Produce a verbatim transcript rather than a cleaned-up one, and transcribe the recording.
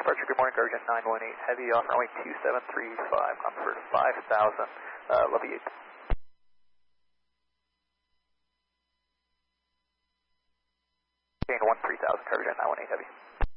departure, good morning, Guardian nine one eight, heavy off runway two seven three five, comfort five thousand, uh, lobby eight. Gain one three thousand, Guardian nine one eight, heavy.